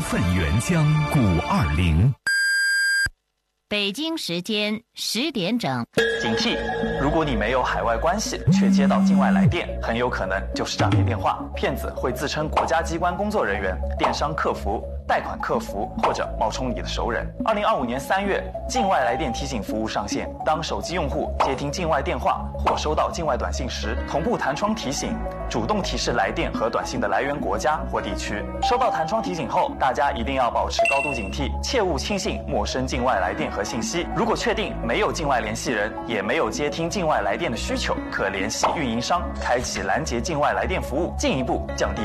份原浆520。 北京时间10点整。 警惕！如果你没有海外关系，却接到境外来电，很有可能就是诈骗电话。骗子会自称国家机关工作人员、电商客服、贷款客服，或者冒充你的熟人。2025年3月，境外来电提醒服务上线。当手机用户接听境外电话或收到境外短信时，同步弹窗提醒，主动提示来电和短信的来源国家或地区。收到弹窗提醒后，大家一定要保持高度警惕，切勿轻信陌生境外来电和信息。如果确定没有境外联系人，也没有接听境外来电的需求，可联系运营商，开启拦截境外来电服务，进一步降低